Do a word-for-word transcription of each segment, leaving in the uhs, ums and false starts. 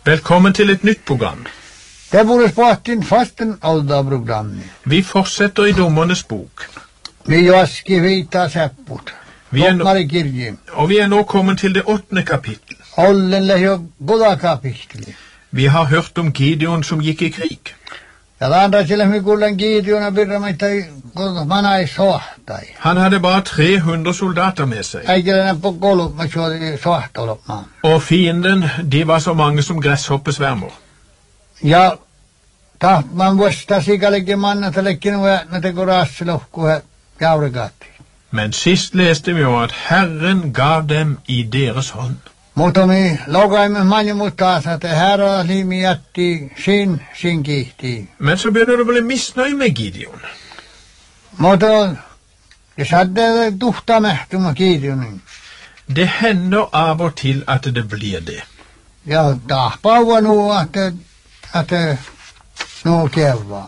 Velkommen til et nytt program. Det borde spart inn fasten alderprogrammet. Vi fortsetter i Dommernes bok. Vi jaski vita seppot. Vi er, nå, og vi er nå kommet til det åttende kapittel. Ollen leher goda kapittel. Vi har hørt om Gideon som gikk i krig. Ja, da andre til vi kullan Gideon og byrra med teg manna i sohtai. Han hadde bare tre hundre soldater med seg. Eigelene på golv med kjøri sohtolop man. Og fienden, de var så mange som gresshoppesvermer. Ja, ta man vasta sikalegi manna til ekki noe når det går rasselokku jaurigati. Men sist leste vi jo at Herren gav dem i deres hånd. Mutta me logaimme mani muttaas, että herra limi jätti sin, sin kihti. Men så begynner du å bli misnøyd med Gideon. Mutta det sadde tuhta mehtuma Gideonin. Det hender av og til at det blir det. Ja, tahpauva nu, että, että nu kevva.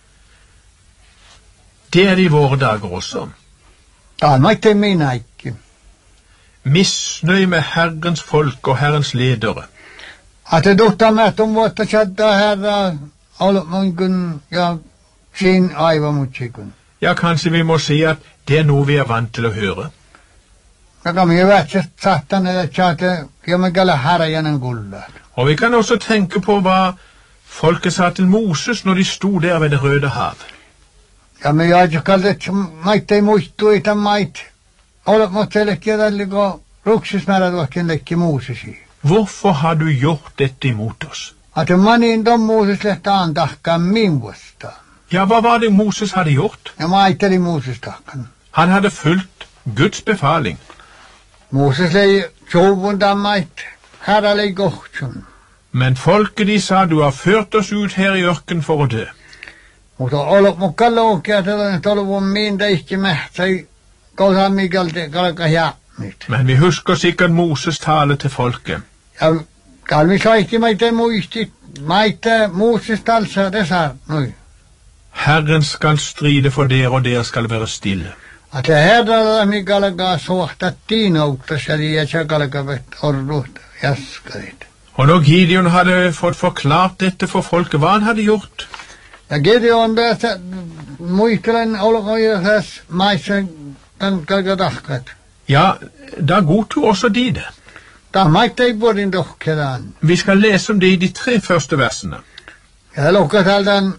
Det er det i våre dager også. Da er ikke min ikke. Misnøy med Herrens folk og Herrens ledere. At det dotter med om vårt kjadda herra, alle munken, ja, sin aiva mutsikken. Ja, kanskje vi må si at det er noe vi er vant til å høre. Ja, kan vi jo være satan eller tjate, ja, men gale herra gjennom gullet. Og vi kan også tenke på hva folket sa til Moses når de sto der ved det røde hav. Ja, men jeg ikke kallet det meit ei muistu ita meit. Olet måtte lekke dalliko ruksismärät vaikken lekke Moosesi. Hvorfor har du gjort dette imot oss? At manin don Mooses lehtä antahkaan min vuosta. Ja, hva var det Moses hadde gjort? Ja, maitteli Mooses tahkan. Han hadde fulgt Guds befaling. Mooses lei tjovundan mait, herra lei gohtsun. Men folket de sa, du har ført oss ut her i ørken for å dø. Mutta olet mukka loukea tällainen tolvun min teikki mähtsai. Men vi husker sikkert Moses tale til folket. Ja, kan vi saiti meitä muistit, meitä Moses talsa dessa, noi. Herren skal stride for dere, og dere skal være stille. At det herralla mi kalkaa sohta tiinauttas, eli ja se kalkaa vet orruut jaskarit. Og når Gideon hadde fått forklart dette for folket, hva han hadde gjort? Ja, Gideon bästä muistelen olkoisas maissa. Ja, da godtog også de det. Da meitte jeg både en dokkeran. Vi skal lese om det i de tre første versene. Jeg lukket all den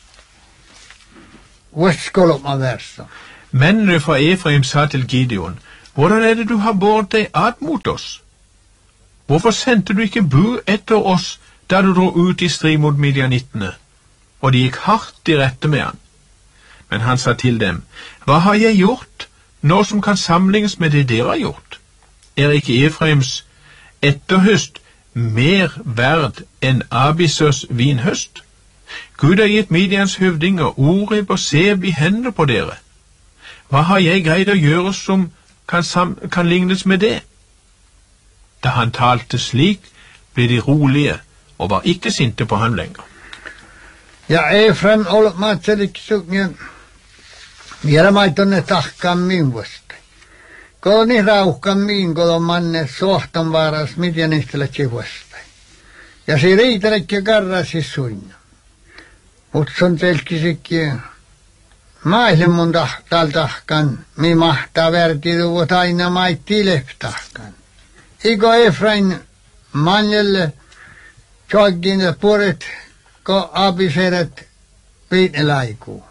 vestskålopma versen. Mennene fra Efraim sa til Gideon, hvordan er det du har båret deg ad mot oss? Hvorfor sendte du ikke bud etter oss da du dro ut i strid mot Midianittene? Og de gikk hardt i rette med han. Men han sa til dem, hva har jeg gjort? Nå som kan sammenlignes med det dere har gjort, er ikke Efraims etterhøst mer verd enn Abisers vinhøst? Gud har gitt Midians høvdinger, Oreb og Seb i hendene på dere. Hva har jeg greid å gjøre som kan, sam kan lignes med det? Da han talte slik, ble de rolige og var ikke sinte på han lenger. Ja, Efraim olot maatseliksukken. Vielä maitonne tahkaan min vuosta. Kun niin rauhkan min, kun on manne sohtan vaaras Midianistille vuosta. Ja se riitelekki karrasi suinna. Mut sun telkisikki maille mun tal tahkan, mi mahtaa vertiduvut aina maitti lehtahkan. Iko Efrain manjelle tjoggin puolet, ko abiseret viitelaikuu.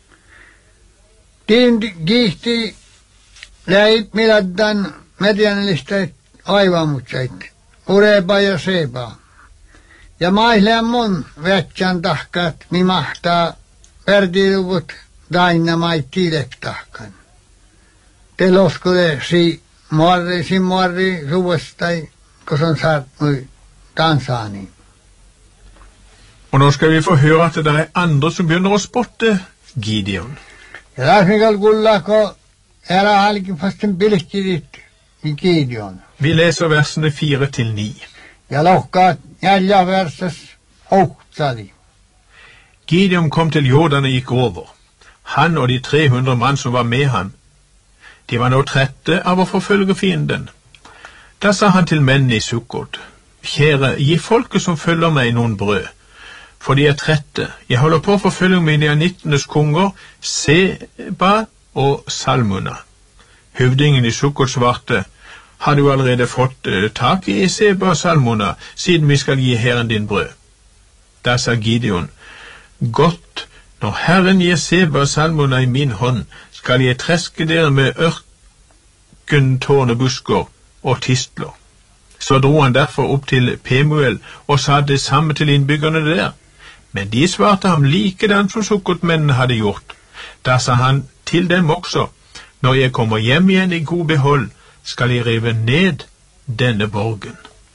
Tiin kiihti läip miladdan medianiliste aivamutsait, Ureba ja Seba. Ja maihleen mun vätsän tahkat, mi mahtaa vertiluvut daina maitti leptahkan. Te loskude si muarri, si muarri suvastai, kun on saat mui Tansani. Og nå skal vi få høre at det er andre som begynner å spotte Gideon. Ja läsmikal kullako ära halki fasten bilkkirit i Gideon. Vi leser versene fire til ni. Ja lohkaat neljä versas ohtsali. Gideon kom til Jordan og gikk over. Han og de tre hundre mann som var med han. De var nå trette av å forfølge fienden. Da sa han til mennene i Sukkot, kjære, gi folket som følger meg noen brød, for de er trette. Jeg holder på å forfølge midianittenes konger, Seba og Salmuna. Høvdingen i Sukkot svarte, har du allerede fått uh, tak i Seba og Salmuna, siden vi skal gi Herren din brød? Da sa Gideon, godt, når Herren gir Seba og Salmuna i min hånd, skal jeg treske dere med ørkentårnebusker og tistler. Så dro han derfor opp til Pemuel og sa det samme til innbyggerne der. Men de svarte ham likedan som Sukkotmennene hadde gjort. Da sa han til dem også, når jeg kommer hjem igjen i god behold, skal jeg rive ned denne borgen.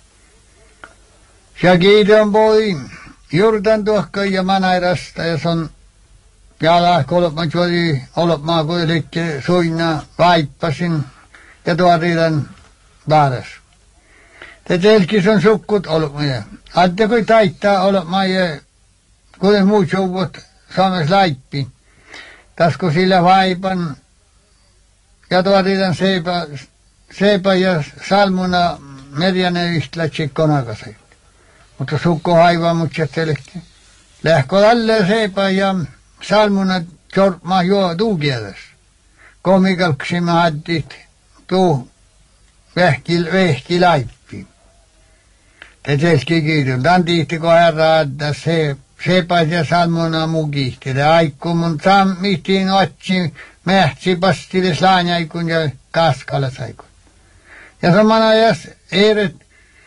Ja Gideon boi Jordan tuokka ja manairasta ja son jala kolma jodi olma kuitenkin suina vaippasin ja tuoridan vaaras. Te telkis on sukkut olma. Adde kui taittaa olma ja kuten muut jouvot saames laippi. Tasko sillä vaipan ja tuoridan Seba Seba ja Salmuna Merjane yhtlätsi konakasai. Mutta sukko haivaa mutset selekki. Lähko alle Seba ja Salmuna jorma juo tuukieles. Komikalksi mä haddit tuu vehki, vehki laippi. Te selki kiitun. Tän tiihtiko herra adda se, Seba ja Salmuna mukihti. Te aikku mun saamihtiin otsi mähtsi pastilis laanjaikun ja kaskalasaikun. Ja samana jas eret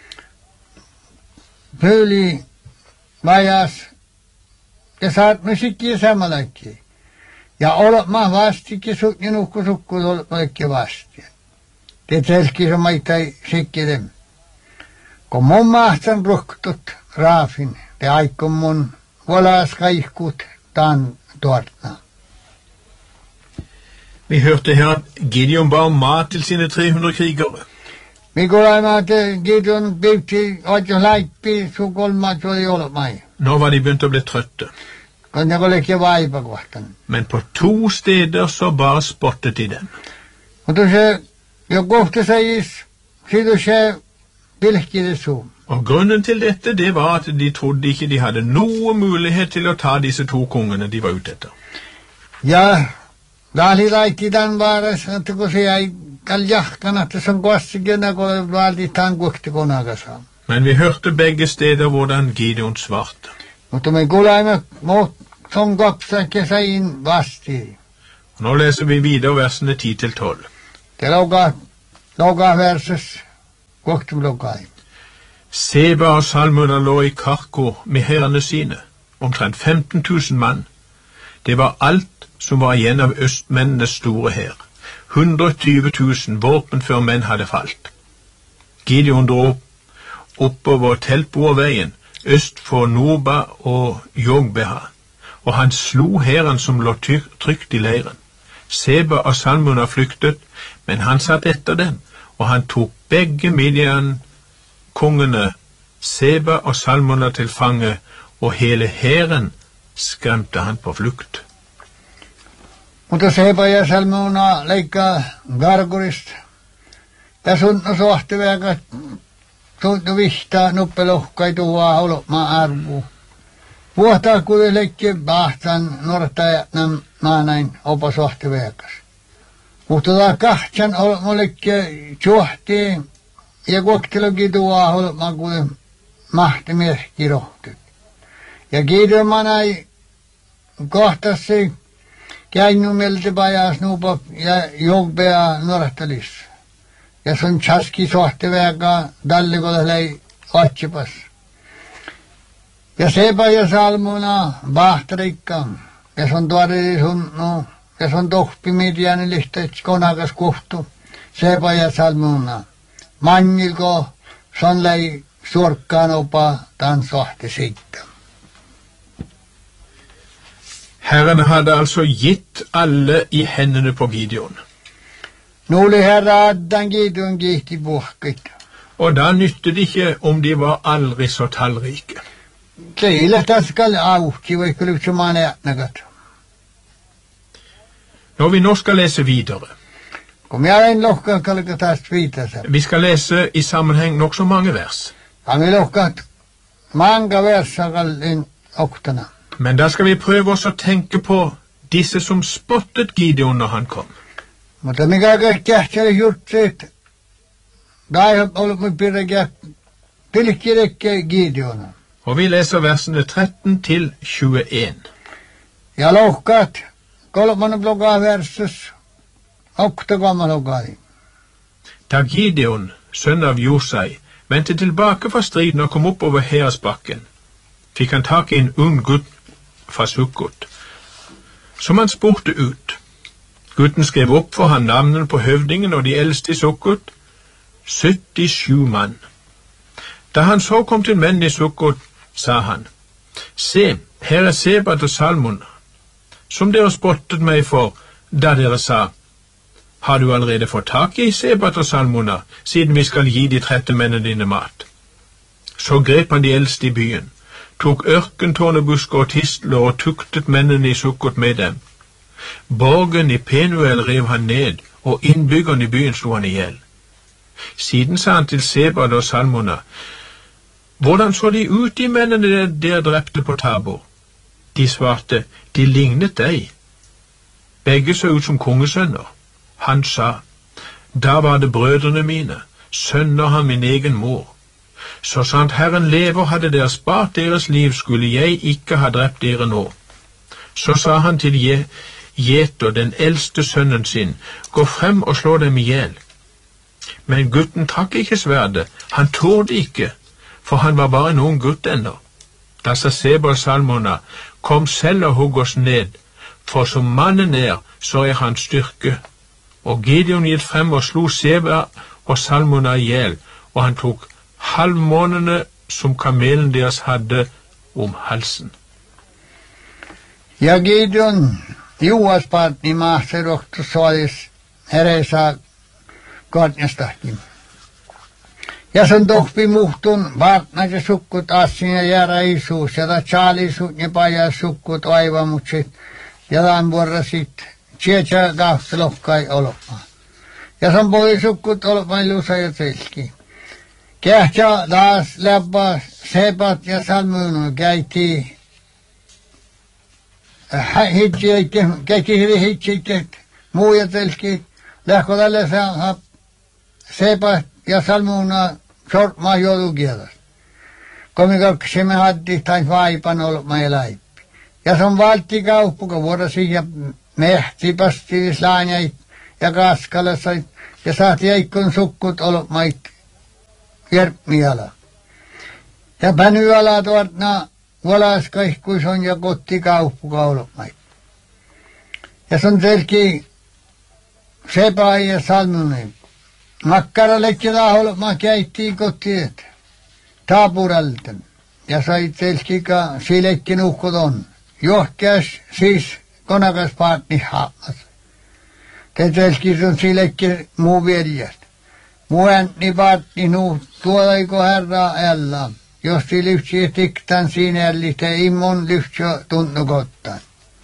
pöyli vajas ja saat musiikkia samalakki. Ja olma vastikin sukki nuhku sukku olmaikki vasti. Te selki samaitai sikkidem. Kun mun mahtan ruhtut raafin, te aikun mun volas kaikkut tan tuortna. Vi hørte her at Gideon ba om mat til sine tre hundre krigere. Vi kuulemme, että Gideon bygti oikein laippi sun kolmat oli olmai. Nå var de begynt å bli trøtte. Kun ne oli ikke vaipa kohtan. Men på to steder så bare spottet de dem. Mutta se, jo kohta seis, siitä se pilkkide suun. Og grunnen til dette, det var at de trodde ikke de hadde noe mulighet til å ta disse to kongene de var ute etter. Ja, da oli laikki tämän vaaras, että kun se jäi kaljahkan, että se on kossikin, kun valdi tämän kuhti konakasa. Men vi hørte begge steder hvordan Gideon svarte. Mutta me kuulemme, muut som kopsakke sein vasti. Nå leser vi videre versene ti til tolv. Det låga, låga verses, kuhti lågai. Seba og Salmuna lå i Karko med herrene sine, omtrent femten tusen mann. Det var alt som var igjen av østmennenes store her. hundre og tyve tusen våpenføre menn hadde falt. Gideon dro oppover Teltboerveien, øst for Noba og Jogbeha, og han slo hæren som lå trygt i leiren. Seba og Salmuna flyktet, men han satt etter dem, og han tok begge Midian-kongene, Seba og Salmuna til fange, og hele hæren skremte han på flukt. Mutta Seba ja Salmuna leikkaa Gargurista. Ja sunnu sohtiväkät sunnu vihtaa nuppelohkai tuua olmaa arvuu. Vuotaa kuitenkin leikki vahtan nortajatnan maanain opa sohtiväkäs. Mutta tämä kahtsan olma leikki johti ja koktelokin tuua olmaa kuin mahtimies kirohti. Ja Gideon manai kohtasi käinnumelti pajas nuupa ja Jogbea norahtalis. Ja sun chaski sohtiväkä dallikoda lei otsipas. Ja Seba ja Salmuna vahtarikka. Ja sun tuori sun, no, ja sun tohpi Midianin lihtets konakas kuhtu. Seba ja Salmuna. Mannilko sun lei surkkaan opa tan sohti sikta. Herren hadde altså gitt alle i hendene på Gideon. Nå oli herra addan Gideon gihti puhkit. Og da nyttet det ikke om de var aldri så tallrike. Teille taskal auhki, vaikka lypsumaan ätnakat. Når vi nå skal lese videre. Kom jeg en lohkan kalka taas viitasa. Vi skal lese i sammenheng nok så mange vers. Han vill åka många versar in oktana. Men da skal vi prøve oss å tenke på disse som spottet Gideon når han kom. Mutta mikä kähtseli gjort sitt. Där har ollut med pirrekä pilkkirekke Gideon. Og vi leser versene tretten til tjueen. Ja lohkat kolmannen blogaa versus oktagamma logai. Da Gideon, sønn av Josai, vendte tilbake fra striden og kom opp over Heresbakken, fikk han tak i en ung gutt fra Sukkot, som han spurte ut. Gutten skrev opp for han navnene på høvdingen og de eldste i Sukkot, syttisju mann. Da han så kom til menn i Sukkot, sa han, se, her er Sebat og Salmon, som dere spottet meg for, da dere sa, har du allerede fått tak i Sebat og Salmona, siden vi skal gi de trette mennene dine mat? Så grep han de eldste i byen, tok ørkentårnebusker og tistler og tuktet mennene i Sukkot med dem. Borgen i Penuel rev han ned, og innbyggerne i byen slo han ihjel. Siden sa han til Sebat og Salmona, hvordan så de ut, de mennene dere drepte på Tabor? De svarte, de lignet deg. Begge så ut som kongesønner. Han sa, da var det brødrene mine, sønner av min egen mor. Så sant Herren lever, hadde dere spart deres liv, skulle jeg ikke ha drept dere nå. Så sa han til Je Jeter, den eldste sønnen sin, gå frem og slå dem ihjel. Men gutten trakk ikke sverdet, han torde ikke, for han var bare en ung gutt ennå. Da sa Seba og Salmona, kom selv og hugg oss ned, for som mannen er, så er hans styrke. Og Gideon gitt frem og slo Seba og Salmona ihjel, og han tok halvmånene som kamelen deres hadde om halsen. Ja Gideon, juospaat niin maassa rohtu soalis hereisa kortnestakin. Ja sen tohpi muhtun vaatnat ja sukkut assin ja jäädä isuus, ja ta chaalisut ja paja sukkut aivamut sit, ja tämän vuorra sit, tsietsä kahtelokkai olopaa. Ja sen poli sukkut olopaa ilusa ja selki. Kähtsä taas läppä Sebat ja Salmona käytiin hitsi, käki hyvin hitsi, muu ja selki, lähkö tälle saa Sebat ja Salmona sortmaa joulukielas. Komikaksi me haddi tain vaipan olma ja läippi. Ja se on valtti kauppuka vuorosi ja mehti pastiis laanjait ja kaskalassa ja saati eikkon sukkut olmait järpmiala. Ja pänyala tuotna valaskaihkuis on ja kotti kauppuka olmait. Ja se on selki Seba ja Salmonen. Makkarallekin laholma käyttiin kotiin Taapuralten ja sai selkika silekkin uhkoton. Johkäs siis konakas paatni haamas. Te selkis on silekkin muu veljet. Muu äntni paatni nuu tuodaiko herraa ällaan. Jos si lyhtsii tiktan sinälli te immon lyhtsio tunnukottaan.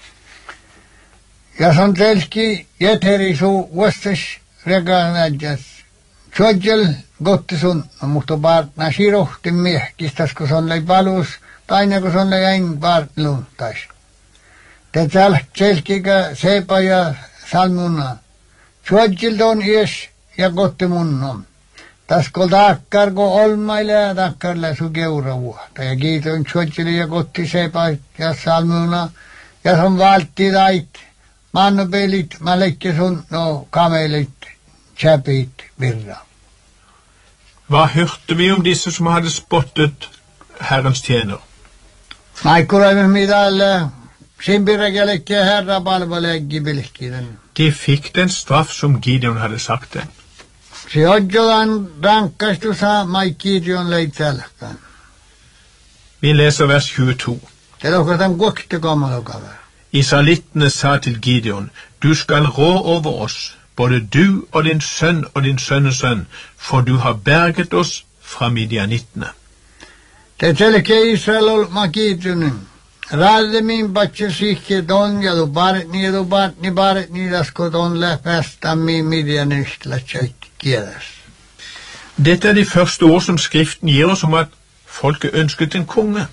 Ja son selki jäteri suu vuostas reganädjäs. Tjodjel gotti sun, mutta paatna sirohti miehkistas, kun son lei palus, taina kun son lei ein paatluuntais. Te selkikä Seba ja Salmona. Tjodjel ton ies ja gotti munnom. Tas kol takkar ko olmaile ja takkarle su keura vuotta. Ja kiitoin tjodjeli ja gotti Seba ja Salmona. Ja son valtti tait, mannopelit, mä leikki sun no kamelit. Chapit virra. Hva hørte vi om disse som hadde spottet Herrens tjener? Maikkuraimme midalle simpirekelekki herra palveleggi pilkkinen. De fikk den straff som Gideon hadde sagt dem. Se odjolan rankkastu saa Gideon leitselkan. Vi leser vers tjueto. Te lohkatan kokte kammalokava. Israelittene sa til Gideon, du skal rå over oss, både du og din sønn og din sønnesønn, for du har berget oss fra midianittene. Te selke Israel olma Gideonin. Ralde min patse sikke don ja du baretni ja du baretni baretni dasko don läpästä min midianistla tjeit kieles. Dette er de første ord som Skriften gir oss om at folket ønsket en konge.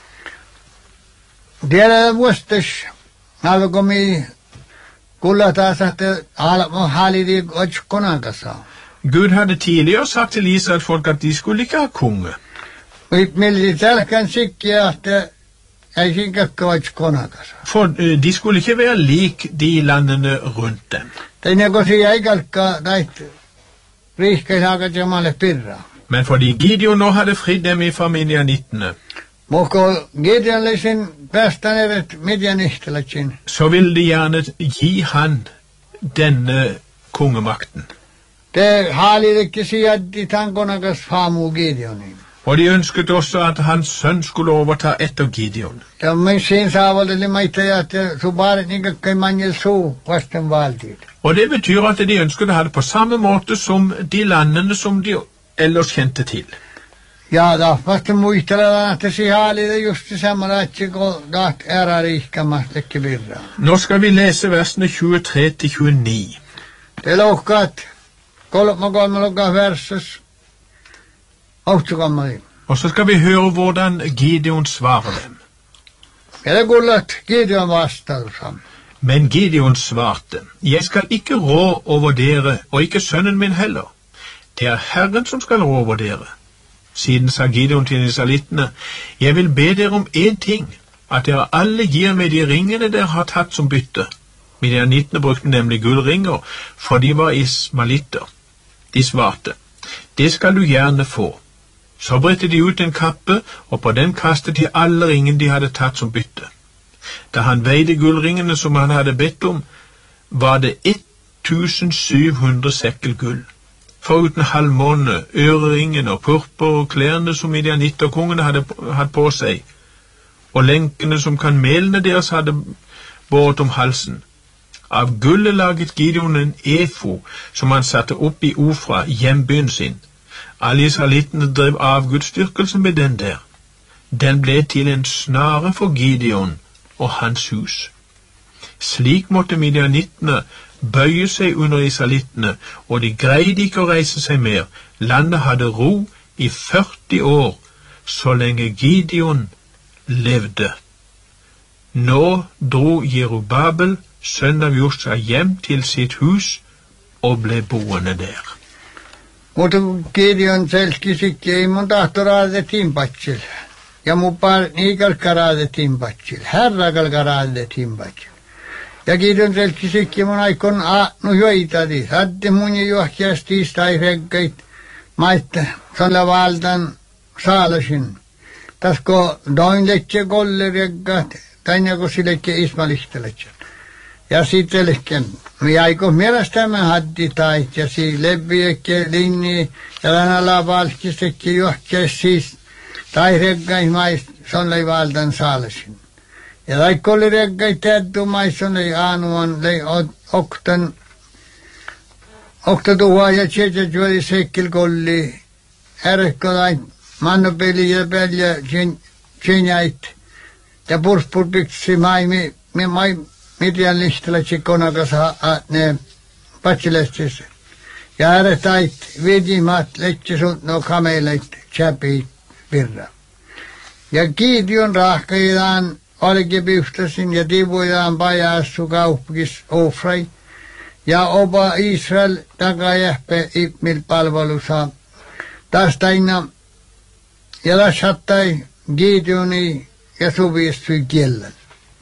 Det er vuostas, alkomi kullataan että almo halidi otskonakasa. Gud hadde tidligere sagt til Israel folk at de skulle ikke ha konge. Mit milli tälkän sikkiä, että ei sinkakka otskonakasa. For uh, de skulle ikke være lik de landene rundt dem. Teine kosi ei kalkka näitä riihkeisaakat jamalle pirraa. Men fordi Gideon nå hadde fridd dem fra Midianittene, Moko Gideonlisen päästäneet Midianihtelatsin. så ville de gjerne gi han denne kongemakten. Te haalidekke sijaddi tankonakas faamu Gideonin. Og de ønsket også at hans sønn skulle overta etter Gideon. Ja men siinä saavalleli maita että subaret nikakkai manjel suu vasten valtiit. Og det betyr at de ønsket å ha det på samme måte som de landene som de ellers kjente til. Ja da vasten muisteletaan, että si haalide just samalla, että kun daht ära riihkamast lekke virraa. Nå skal vi lese versene tjuetre til tjueni. Te lohkaat kolme kolme lukkaa versus ohtsukammali. Og så skal vi høre hvordan Gideon svarer dem. Ja te kullat Gideon vastausam. Men Gideon svarte, jeg skal ikke rå over dere, og ikke sønnen min heller. Det er Herren som skal rå over dere. Siden sa Gideon til israelittene, jeg vil be dere om en ting, at dere alle gir meg de ringene dere har tatt som bytte. Midianittene brukte nemlig gullringer, for de var ismalitter. De svarte, det skal du gjerne få. Så bredte de ut en kappe, og på den kastet de alle ringene de hadde tatt som bytte. Da han veide gullringene som han hadde bedt om, var det tusen syv hundre sekkel gull. Foruten halvmåne, øreringen og purper og klærne som midianitterkongene hadde hatt på seg, og lenkene som kamelene deres hadde båret om halsen. Av gullet laget Gideon en efo som han satte opp i Ofra, hjembyen sin. Alle israelittene drev avgudsdyrkelse med den der. Den ble til en snare for Gideon og hans hus. Slik måtte midianittene bøye seg under israelittene, og de greide ikke å reise seg mer. Landet hadde ro i førti år, så lenge Gideon levde. Nå dro Jerubabel, sønn av Josja, hjem til sitt hus og ble boende der. Mutta Gideon selski sikki ei mun tahto raadettiin patsil. Ja mun par niikalka raadettiin patsil. Herra kalka raadettiin patsil. Ja Gideon selski sikki mun aikon aatnu joitadi. Hadde mun juohkiastis tai reggait maitte salla valdan saalasin. Tasko doin letse kolle reggat, tainako silekki ismalihteletsen. Ja sitten lehken, me aiko mielestämme haddi tait, ja si leviekki linni, ja länala valkisekki juohkias siis, tai reggais mais, sonlei valdan saalasin. Ja laikko oli reggai täddu mais, sonlei aanuan, lei oktan, okta tuhaa ja tjeja juoli sekkil kolli, ärekko lain, mannopeli ja pelja tjenjait, ja purspurpiksi maimi, me maimi, Midian lihtellä tsikkonakas ne patsilestis. Ja ääretait vidimat letsisut no kameleit tjäpi virra. Ja Gideon rahkaidaan olikin pyhtäsin ja tivuidaan pajassu kauppikis Ofrai. Ja opa Israel takajähpe ipmil palvelusa. Tästä aina ja lashattai Gideoni ja suvistui kielen.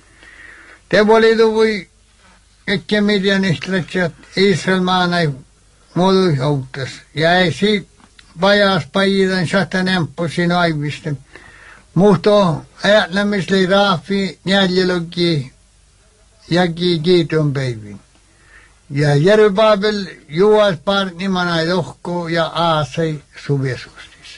Te valitu voi ekki midianistletset Israel maanai muodui joutas. Ja ei siitä pajas pajidan satan emppusin aivisten. Muhto ajatlemisli raafi njäljelogi jagi Gideon päivin. Ja Jerubabel juas parni manai lohko ja aasei suviesustis.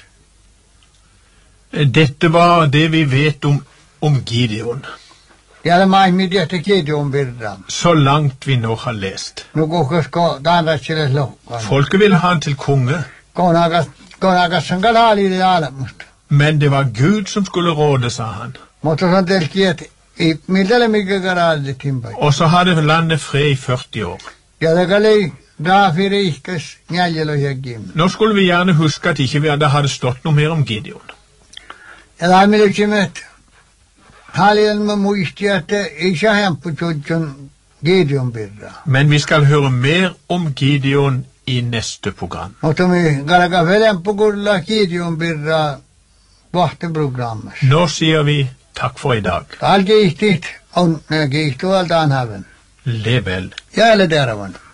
Dette var det vi vet om, om Gideon. Ja mai midiasta Gideon virran. Så langt vi nå har lest. No kukasko taanratsiles lohkaan. Folket ville ha han til konge. Konakas, konakas san kalaalille alamusta. Men det var Gud som skulle råde, sa han. Mutta san telki, et miltäle mikä kalaalille timpai. Og så hadde landet fred i førti år. Ja det kalei bra för rikes njäljelöjägim. Nå skulle vi gjerne huske at ikke vi hadde hadde stått noe mer om Gideon. Ja lämmin lyksimet. Haljen med muisti, että isä hempu tjodjon Gideon birra. Men vi skal høre mer om Gideon i neste program. Mutta me galaka velen pukulla Gideon birra vahtiprogrammas. Nå sier vi takk for i dag. Tal kiihtit on kiihtuvaltaan häven. Lev vel. Jäälle tervan.